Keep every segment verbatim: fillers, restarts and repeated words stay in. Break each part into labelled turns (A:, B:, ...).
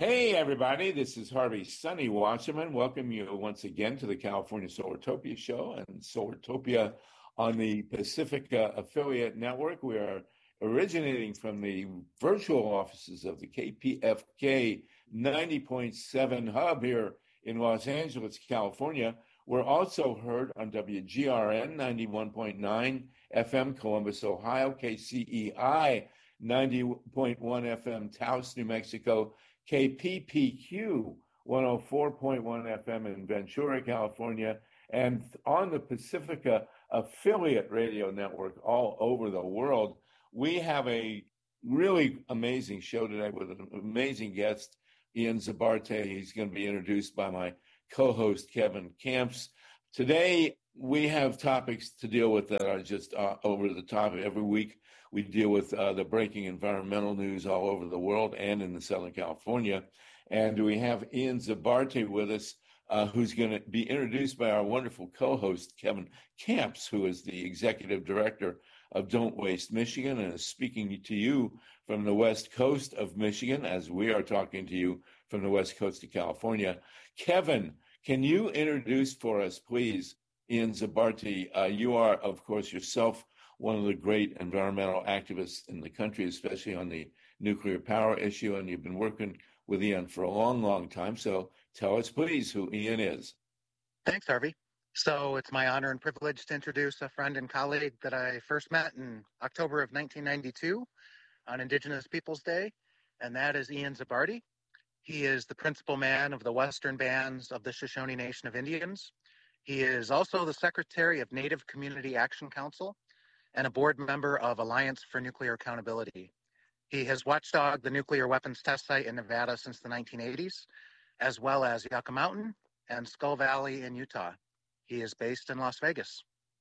A: Hey, everybody, this is Harvey Sunny Wasserman. Welcome you once again to the California Solartopia Show and Solartopia on the Pacifica Affiliate Network. We are originating from the virtual offices of the K P F K ninety point seven hub here in Los Angeles, California. We're also heard on W G R N ninety-one point nine F M, Columbus, Ohio, K C E I ninety point one F M, Taos, New Mexico, K P P Q one oh four point one F M in Ventura, California, and on the Pacifica Affiliate Radio Network all over the world. We have a really amazing show today with an amazing guest, Ian Zabarte. He's going to be introduced by my co-host, Kevin Camps. Today, we have topics to deal with that are just uh, over the top. Every week, we deal with uh, the breaking environmental news all over the world and in the Southern California. And we have Ian Zabarte with us, uh, who's going to be introduced by our wonderful co-host, Kevin Camps, who is the executive director of Don't Waste Michigan and is speaking to you from the west coast of Michigan as we are talking to you from the west coast of California. Kevin, can you introduce for us, please, Ian Zabarte? Uh, you are, of course, yourself one of the great environmental activists in the country, especially on the nuclear power issue, and you've been working with Ian for a long, long time. So tell us, please, who Ian is.
B: Thanks, Harvey. So it's my honor and privilege to introduce a friend and colleague that I first met in October of nineteen ninety-two on Indigenous Peoples Day, and that is Ian Zabarte. He is the principal man of the Western Bands of the Shoshone Nation of Indians. He is also the secretary of Native Community Action Council and a board member of Alliance for Nuclear Accountability. He has watchdogged the nuclear weapons test site in Nevada since the nineteen eighties, as well as Yucca Mountain and Skull Valley in Utah. He is based in Las Vegas.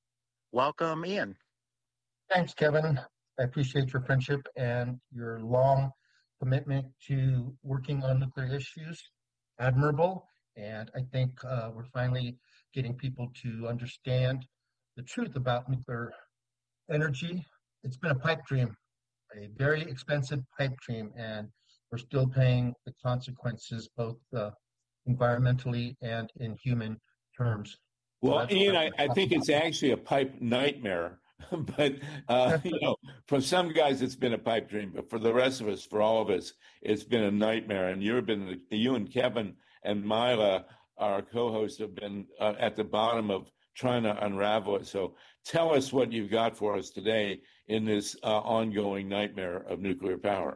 B: Welcome, Ian.
C: Thanks, Kevin. I appreciate your friendship and your long commitment to working on nuclear issues. Admirable. And I think uh, we're finally getting people to understand the truth about nuclear energy. It's been a pipe dream, a very expensive pipe dream, and we're still paying the consequences, both uh, environmentally and in human terms.
A: Well, so Ian, I, I think it's actually a pipe nightmare. But, uh, you know, for some guys, it's been a pipe dream. But for the rest of us, for all of us, it's been a nightmare. And you've been, you and Kevin and Mila, our co-hosts, have been uh, at the bottom of trying to unravel it. So tell us what you've got for us today in this uh, ongoing nightmare of nuclear power.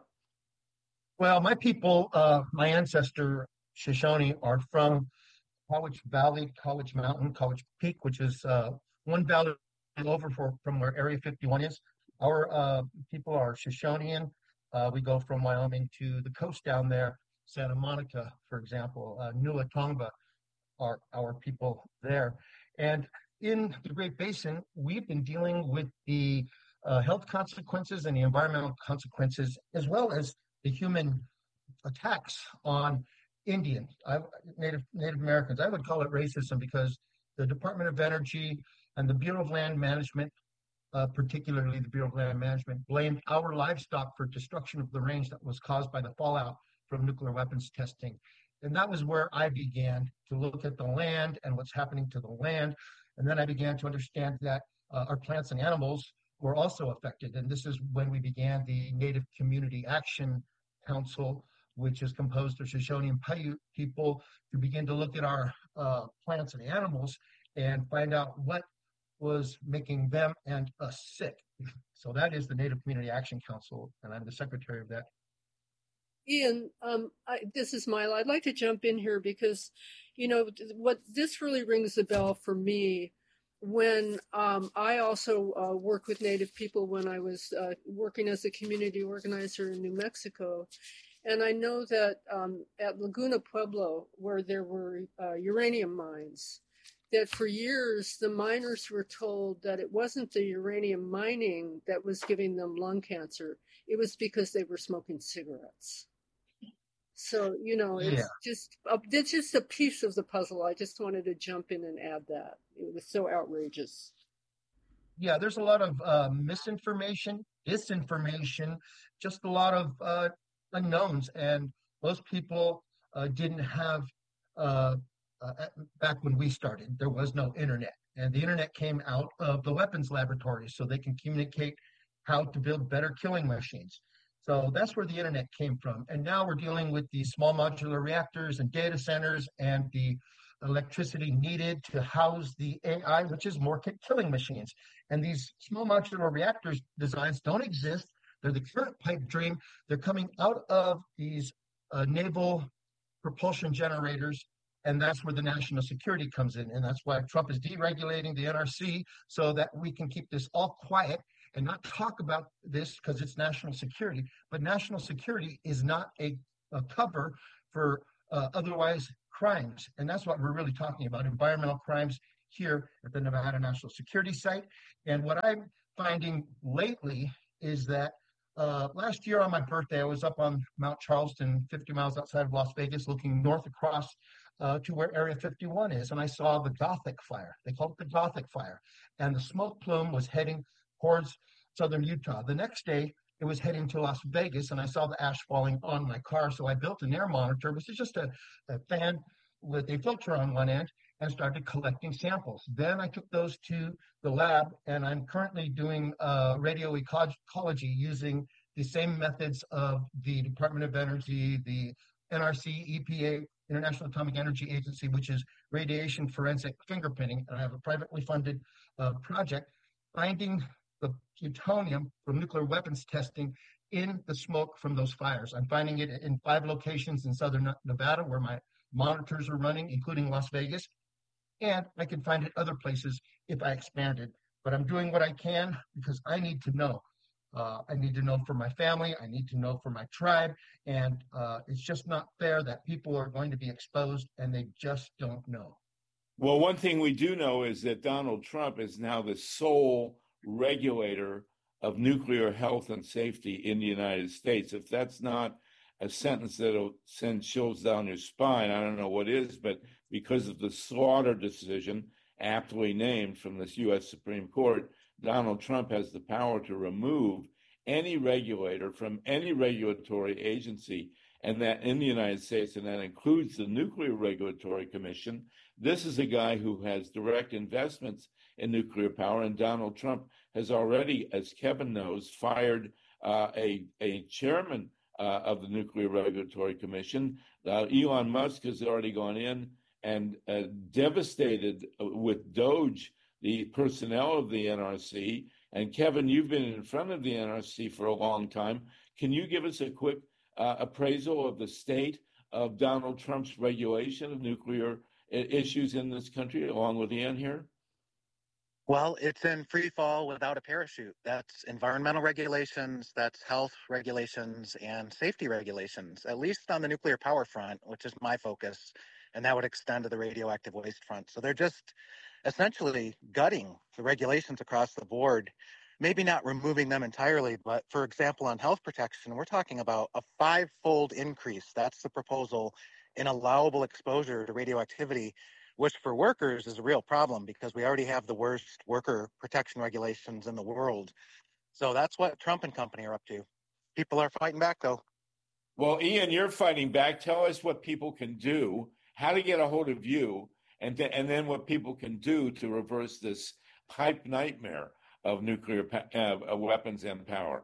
C: Well, my people, uh, my ancestor, Shoshone, are from College Valley, College Mountain, College Peak, which is uh, one valley over for, from where Area fifty-one is. Our uh, people are Shoshonean. Uh, we go from Wyoming to the coast down there, Santa Monica, for example. Uh, Nula Tongva are our people there. And in the Great Basin, we've been dealing with the uh, health consequences and the environmental consequences, as well as the human attacks on Indians, I, Native Native Americans. I would call it racism because the Department of Energy and the Bureau of Land Management, uh, particularly the Bureau of Land Management, blamed our livestock for destruction of the range that was caused by the fallout from nuclear weapons testing. And that was where I began to look at the land and what's happening to the land. And then I began to understand that uh, our plants and animals were also affected. And this is when we began the Native Community Action Council, which is composed of Shoshone and Paiute people, to begin to look at our uh, plants and animals and find out what was making them and us sick. So that is the Native Community Action Council, and I'm the secretary of that.
D: Ian, um, I, this is Mila. I'd like to jump in here because, you know, what this really rings a bell for me when um, I also uh, worked with Native people when I was uh, working as a community organizer in New Mexico. And I know that um, at Laguna Pueblo, where there were uh, uranium mines, that for years the miners were told that it wasn't the uranium mining that was giving them lung cancer. It was because they were smoking cigarettes. So, you know, it's yeah. just a, it's just a piece of the puzzle. I just wanted to jump in and add that. It was so outrageous.
C: Yeah, there's a lot of uh, misinformation, disinformation, just a lot of uh, unknowns. And Most people uh, didn't have, uh, uh, back when we started, there was no internet. And the internet came out of the weapons laboratories so they can communicate how to build better killing machines. So that's where the internet came from. And now we're dealing with these small modular reactors and data centers and the electricity needed to house the A I, which is more killing machines. And these small modular reactors designs don't exist. They're the current pipe dream. They're coming out of these uh, naval propulsion generators, and that's where the national security comes in. And that's why Trump is deregulating the N R C so that we can keep this all quiet and not talk about this because it's national security. But national security is not a, a cover for uh, otherwise crimes. And that's what we're really talking about, environmental crimes here at the Nevada National Security Site. And what I'm finding lately is that uh, last year on my birthday, I was up on Mount Charleston, fifty miles outside of Las Vegas, looking north across uh, to where Area fifty-one is. And I saw the Gothic fire. They called it the Gothic fire. And the smoke plume was heading towards southern Utah. The next day, it was heading to Las Vegas, and I saw the ash falling on my car. So I built an air monitor, which is just a, a fan with a filter on one end, and started collecting samples. Then I took those to the lab, and I'm currently doing uh, radio ecology using the same methods of the Department of Energy, the N R C, E P A, International Atomic Energy Agency, which is radiation forensic fingerprinting. And I have a privately funded uh, project finding the plutonium from nuclear weapons testing in the smoke from those fires. I'm finding it in five locations in southern Nevada where my monitors are running, including Las Vegas. And I can find it other places if I expanded. But I'm doing what I can because I need to know. Uh, I need to know for my family. I need to know for my tribe. And uh, it's just not fair that people are going to be exposed and they just don't know.
A: Well, one thing we do know is that Donald Trump is now the sole regulator of nuclear health and safety in the United States. If that's not a sentence that'll send chills down your spine, I don't know what is, but because of the Slaughter decision, aptly named from the U S Supreme Court, Donald Trump has the power to remove any regulator from any regulatory agency, and that in the United States, and that includes the Nuclear Regulatory Commission. This is a guy who has direct investments in nuclear power, and Donald Trump has already, as Kevin knows, fired uh, a, a chairman uh, of the Nuclear Regulatory Commission. Uh, Elon Musk has already gone in and uh, devastated with Doge the personnel of the N R C. And Kevin, you've been in front of the N R C for a long time. Can you give us a quick uh, appraisal of the state of Donald Trump's regulation of nuclear issues in this country, along with Ian here?
B: Well, it's in free fall without a parachute. That's environmental regulations, that's health regulations, and safety regulations, at least on the nuclear power front, which is my focus, and that would extend to the radioactive waste front. So they're just essentially gutting the regulations across the board, maybe not removing them entirely, but for example, on health protection, we're talking about a five-fold increase. That's the proposal in allowable exposure to radioactivity, which for workers is a real problem because we already have the worst worker protection regulations in the world. So that's what Trump and company are up to. People are fighting back, though.
A: Well, Ian, you're fighting back. Tell us what people can do, how to get a hold of you, and, th- and then what people can do to reverse this pipe nightmare of nuclear pa- uh, weapons and power.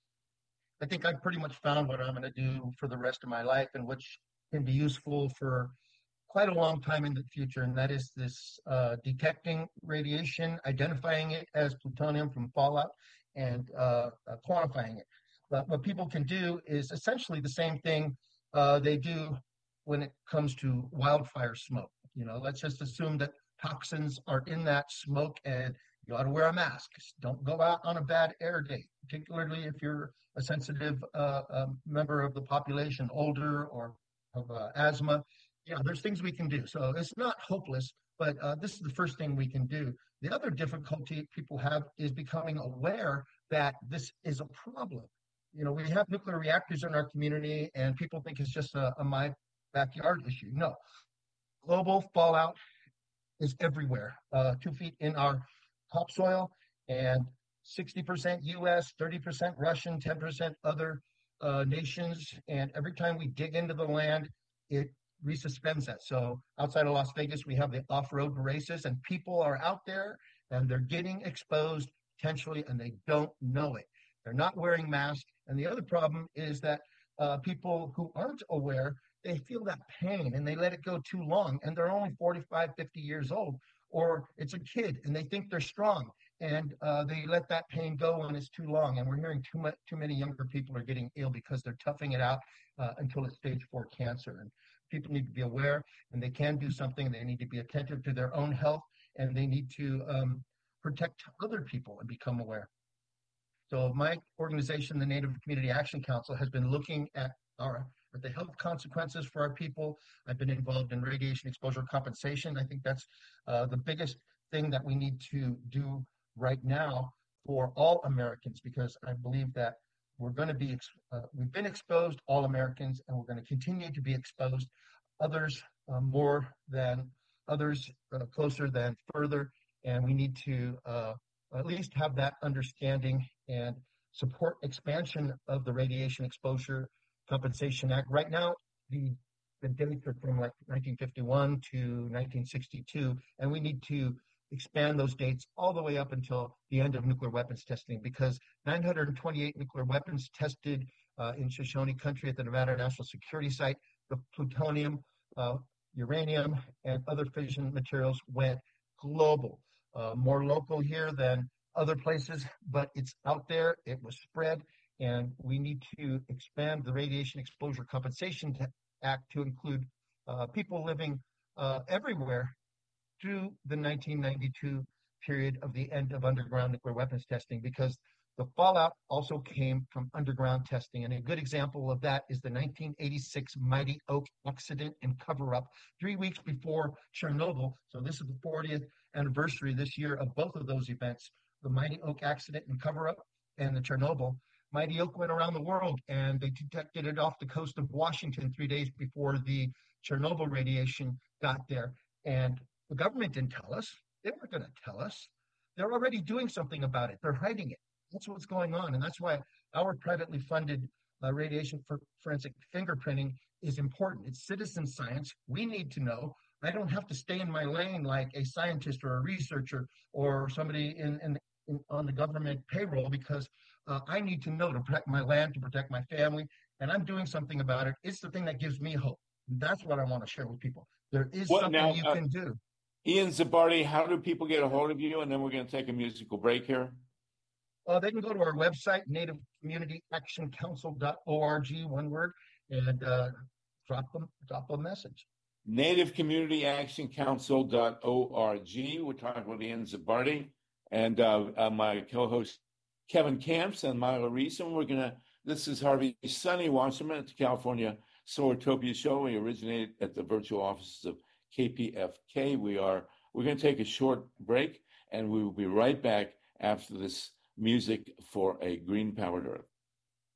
C: I think I've pretty much found what I'm going to do for the rest of my life and which can be useful for quite a long time in the future, and that is this uh, detecting radiation, identifying it as plutonium from fallout, and uh, uh, quantifying it. But what people can do is essentially the same thing uh, they do when it comes to wildfire smoke. You know, let's just assume that toxins are in that smoke and you ought to wear a mask. Don't go out on a bad air day, particularly if you're a sensitive uh, um, member of the population, older or of uh, asthma. Yeah, there's things we can do. So it's not hopeless, but uh, this is the first thing we can do. The other difficulty people have is becoming aware that this is a problem. You know, we have nuclear reactors in our community and people think it's just a, a my backyard issue. No, global fallout is everywhere, uh, two feet in our topsoil, and sixty percent U S, thirty percent Russian, ten percent other uh, nations, and every time we dig into the land, it resuspends that. So outside of Las Vegas, we have the off-road races, and people are out there and they're getting exposed potentially, and they don't know it. They're not wearing masks. And the other problem is that uh, people who aren't aware, they feel that pain and they let it go too long, and they're only forty-five, fifty years old, or it's a kid and they think they're strong, and uh, they let that pain go when it's too long. And we're hearing too much, too many younger people are getting ill because they're toughing it out uh, until it's stage four cancer. And people need to be aware, and they can do something. They need to be attentive to their own health, and they need to um, protect other people and become aware. So my organization, the Native Community Action Council, has been looking at our at the health consequences for our people. I've been involved in radiation exposure compensation. I think that's uh, the biggest thing that we need to do right now for all Americans, because I believe that we're going to be, uh, we've been exposed, all Americans, and we're going to continue to be exposed, others uh, more than others, uh, closer than further, and we need to uh, at least have that understanding and support expansion of the Radiation Exposure Compensation Act. Right now, the the dates are from like nineteen fifty-one to nineteen sixty-two, and we need to expand those dates all the way up until the end of nuclear weapons testing, because nine hundred twenty-eight nuclear weapons tested uh, in Shoshone country at the Nevada National Security Site. The plutonium, uh, uranium, and other fission materials went global, uh, more local here than other places, but it's out there, it was spread, and we need to expand the Radiation Exposure Compensation Act to include uh, people living uh, everywhere through the nineteen ninety-two period of the end of underground nuclear weapons testing, because the fallout also came from underground testing. And a good example of that is the nineteen eighty-six Mighty Oak accident and cover-up, three weeks before Chernobyl. So this is the fortieth anniversary this year of both of those events, the Mighty Oak accident and cover-up and the Chernobyl. Mighty Oak went around the world, and they detected it off the coast of Washington three days before the Chernobyl radiation got there. And the government didn't tell us. They weren't going to tell us. They're already doing something about it. They're hiding it. That's what's going on. And that's why our privately funded uh, radiation for forensic fingerprinting is important. It's citizen science. We need to know. I don't have to stay in my lane like a scientist or a researcher or somebody in, in, in on the government payroll, because uh, I need to know to protect my land, to protect my family, and I'm doing something about it. It's the thing that gives me hope. That's what I want to share with people. There is
A: Well,
C: something
A: now,
C: you
A: uh,
C: can do.
A: Ian Zabardi, how do people get a hold of you? And then we're going to take a musical break here.
C: Uh, they can go to our website, native community action council dot org, one word, and uh, drop them, drop a message.
A: native community action council dot org. We're talking with Ian Zabardi and uh, uh, my co-host Kevin Camps and Myla Reese. And we're going to, this is Harvey Sunny Wasserman at the California Solartopia Show. We originated at the virtual offices of K P F K. We are, we're going to take a short break, and we will be right back after this music for a green powered earth.